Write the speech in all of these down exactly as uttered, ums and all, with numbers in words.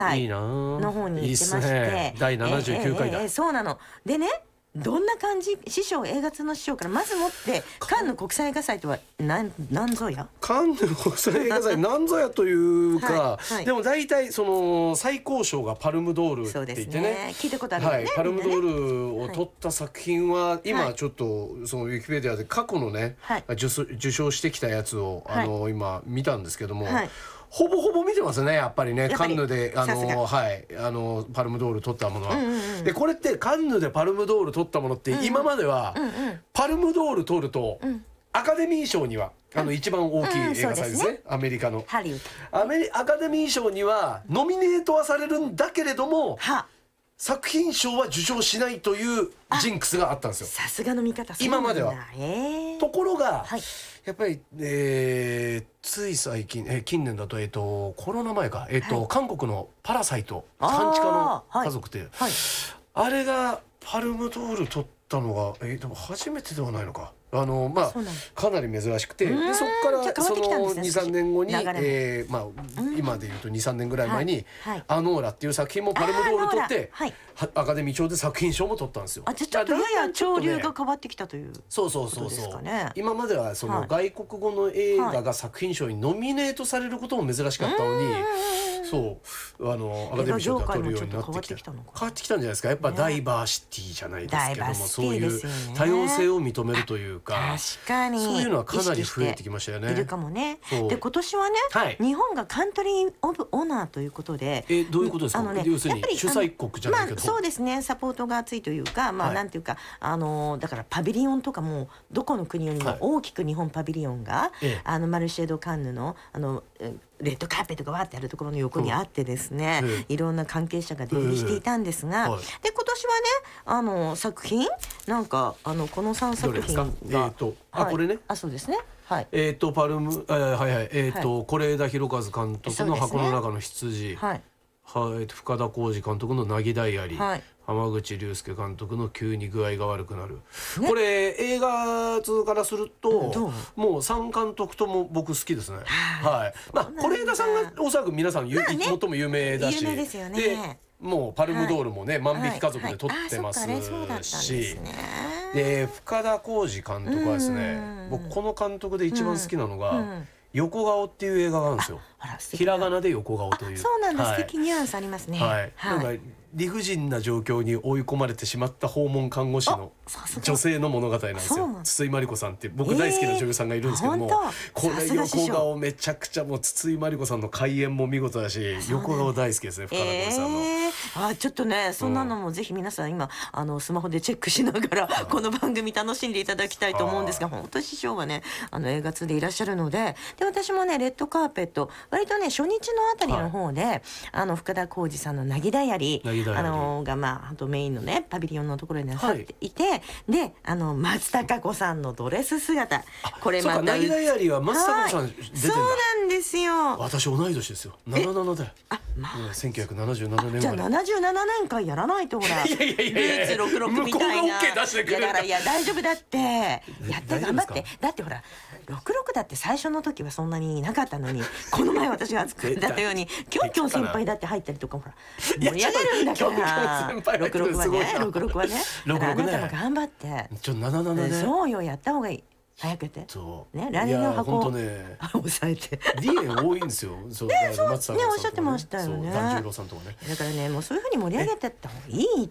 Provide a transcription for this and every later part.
いなの方に行ってまして、 いいっすね、だいななじゅうきゅうかいだ、 えーえーえーそうなのでね、どんな感じ、師匠、映画通の師匠からまずもってカンヌ国際映画祭とは何何ぞやカンヌ国際映画祭何ぞやというか、 はいはい、 でも大体その最高賞がパルムドールって言って ね, ね聞いたことあるよね、 はい、パルムドールを取った作品は、 はい、 今ちょっとそのウィキペディアで過去のね、はい、受, 受賞してきたやつをあの、はい、今見たんですけども、はい、ほぼほぼ見てますね、やっぱりね、カンヌであの、はい、あのパルムドール取ったものは、うんうんうん、でこれってカンヌでパルムドール取ったものって、うん、今までは、うんうん、パルムドール取ると、うん、アカデミー賞にはあの一番大きい映画祭ですね、うん、ですね、アメリカのハリウッドアメリアカデミー賞にはノミネートはされるんだけれども、は作品賞は受賞しないというジンクスがあったんですよ。 さすがの見方、 今までは、 えー、 ところが、はい、やっぱり、えー、つい最近、えー、近年だと、えー、とコロナ前か、えーとはい、韓国のパラサイト半地下の家族って、はいはい、あれがパルムドール取ったのが、えー、でも初めてではないのか、あのまあかなり珍しくて、でそこからその にさんねんごに、えーまあ、今でいうと にさんねんぐらい前に、はいはい、アノーラっていう作品もパルムドール取って、はい、アカデミー賞で作品賞も取ったんですよ。 あ、じゃちょっとやや潮流が変わってきたという、ね、 そうそうそうそう、今まではその外国語の映画が作品賞にノミネートされることも珍しかったのに、そうあのアカデミー賞で取るようになってきた、変わってきたんじゃないですか。やっぱダイバーシティじゃないですけども、ね、そういう多様性を認めるというか、 確かにそういうのはかなり増えてきましたよね。 いるかもね。で今年はね、はい、日本がカントリー・オブ・オナーということで、 えどういうことですか。あの、ね、要するに主催国じゃないけど、 まあ、そうですね、サポートが厚いというか、まあ、なんていうか、はい、あのだからパビリオンとかもどこの国よりも大きく日本パビリオンが、はい、あのマルシェ・ド・カンヌのあのレッドカーペットがわーってあるところの横にあってですね、うん、いろんな関係者が出入りしていたんですが、うん、で今年はね、あの作品なんかあのこのさんさく品が、 えーとあ、はい、これね、 あ、そうですね、はい、 えーとパルム、あ、はいはい、えーと是枝裕和監督の箱の中の羊、はい、はい、深田晃司監督の凪ダイアリー、はい、浜口竜介監督の急に具合が悪くなる、ね、これ映画通からすると、うん、もうさん監督とも僕好きですね。はい、まあ是枝さんがおそらく皆さん、まあね、最も有名だし、 有名ですよね。 でもうパルムドールもね、はい、万引き家族で撮ってますし、で深田晃司監督はですね、僕この監督で一番好きなのが、うんうん、横顔っていう映画があるんですよ。ひらがなで横顔という。 そうなんだ、はい、素敵ニュアンスありますね。はい、 はい、なんか理不尽な状況に追い込まれてしまった訪問看護師の女性の物語なんですよ。筒井真理子さんって僕大好きな女優さんがいるんですけども、えー、これ横顔めちゃくちゃ、もう筒井真理子さんの開演も見事だし、横顔大好きですね、深田晃司さんの。 えー、あ、ちょっとね、そんなのもぜひ皆さん今あのスマホでチェックしながらこの番組楽しんでいただきたいと思うんですが、本当に師匠はね、あの映画通でいらっしゃるので、で私もねレッドカーペット割とね初日のあたりの方で、はい、あの深田晃司さんの凪ダイアリーあのがまああとメインのねパビリオンのところになさっていて、はい、であの松たか子さんのドレス姿、 これまた凪ダイアリーは松たか子さん出てんだ。 そうなんですよ。 私同い年ですよ。ななじゅうななで、あ、まあ、せんきゅうひゃくななじゅうななねん。 じゃあななじゅうななねんかんやらないと、ほらいやいやいやいや、 ルーツろくろくみたいな、 向こうが OK 出してくれるんだ。 いやだから、いや大丈夫だってやって頑張って。だってほらろくろくだって最初の時はそんなにいなかったのに、この前私が作ったようにキョンキョン先輩だって入ったりとか、ほら盛り上がるんだからろくろくはね、ろくろくはね、だからあなたも頑張ってちょっとななじゅうななね、 そうよ、やった方がいい。早くやって。そうね、来年の箱を抑えて。 リエ多いんですよ。そうね、 おっしゃってましたよね。 團十郎さんとかね。 だからね、もうそういう風に盛り上げてった方がいいって。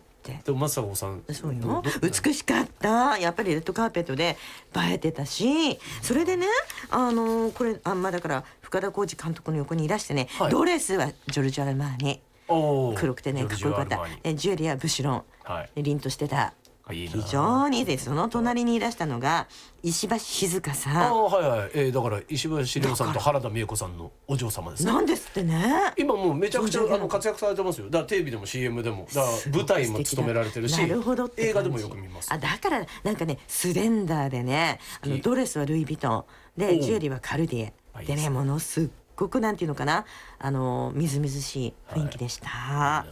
でも松坂さん、 そうよ、美しかった。やっぱりレッドカーペットで映えてたし、それでね、あのこれあんまだから深田晃司監督の横にいらしてね、ドレスはジョルジョ・アルマーニ、黒くてねかっこよかった。ジュエリーはブシュロン、凛としてた。非常にで、その隣にいらしたのが石橋静香さん。 あ、はいはい、えー、だから石橋静香さんと原田美恵子さんのお嬢様ですね。 なんですってね。 今もうめちゃくちゃあの活躍されてますよ。だからテレビでも シーエム でも、だから舞台も務められてるし、映画でもよく見ます。 あ、だからなんかね、スレンダーでね、あのドレスはルイ・ヴィトンで、ジュエリーはカルディエでね、ものすっごくなんていうのかな、あのみずみずしい雰囲気でした。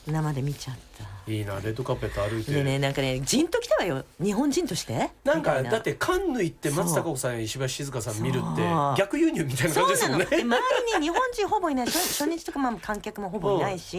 生で見ちゃった。 いいな、レッドカーペット歩いて。 でね、なんかね、じんときたわよ、日本人として。 なんかだってカンヌ行って松たか子さん、石橋静河さん見るって逆輸入みたいな感じですもんね。 そうなの。で周りに日本人ほぼいない、初日とかまあ観客もほぼいないし。